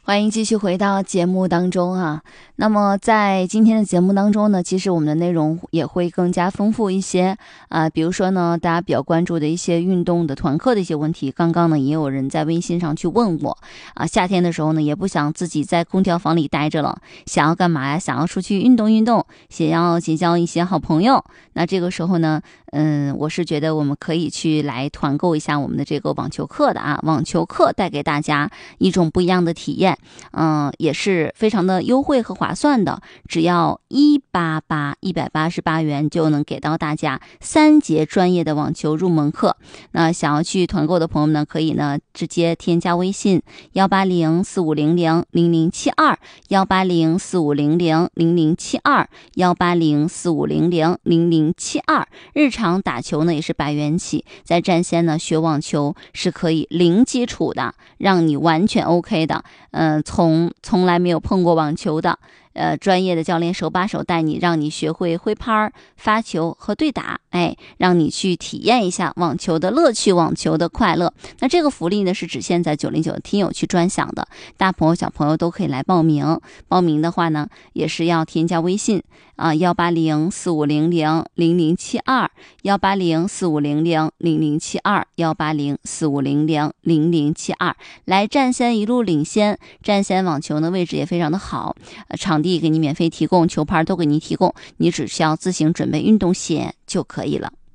欢迎继续回到节目当中啊。那么在今天的节目当中呢，其实我们的内容也会更加丰富一些比如说呢，大家比较关注的一些运动的团课的一些问题。刚刚呢，也有人在微信上去问我夏天的时候呢，也不想自己在空调房里待着了，想要干嘛呀？想要出去运动运动，想要结交一些好朋友。那这个时候呢，我是觉得我们可以去来团购一下我们的这个网球课的啊。网球课带给大家一种不一样的体验，也是非常的优惠和划算的，只要188元就能给到大家3节专业的网球入门课。那想要去团购的朋友们呢，可以呢直接添加微信18045000072 18045000072 18045000072。日常打球呢也是100元起，在战线呢学网球是可以零基础的，让你完全 OK 的。从来没有碰过网球的专业的教练手把手带你，让你学会挥拍、发球和对打，让你去体验一下网球的乐趣，网球的快乐。那这个福利呢是只限在909的听友去专享的，大朋友小朋友都可以来报名。报名的话呢，也是要添加微信18045000072 18045000072 18045000072，来战线一路领先。战线网球呢位置也非常的好，场地给你免费提供，球拍都给你提供，你只需要自行准备运动鞋就可以了。